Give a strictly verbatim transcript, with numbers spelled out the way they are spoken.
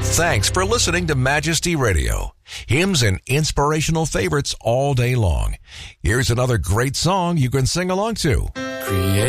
Thanks for listening to Majesty Radio. Hymns and inspirational favorites all day long. Here's another great song you can sing along to. Create